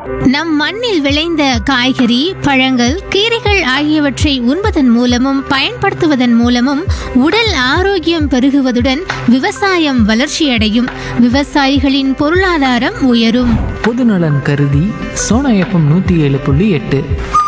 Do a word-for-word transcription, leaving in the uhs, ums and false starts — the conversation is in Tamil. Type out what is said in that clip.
நம் மண்ணில் விளைந்த காய்கறி, பழங்கள், கீரைகள் ஆகியவற்றை உண்பதன் மூலமும் பயன்படுத்துவதன் மூலமும் உடல் ஆரோக்கியம் பெருகுவதுடன் விவசாயம் வளர்ச்சியடையும், விவசாயிகளின் பொருளாதாரம் உயரும். பொதுநலன் கருதி சோனா எஃப்எம் நூற்றி ஏழு புள்ளி எட்டு.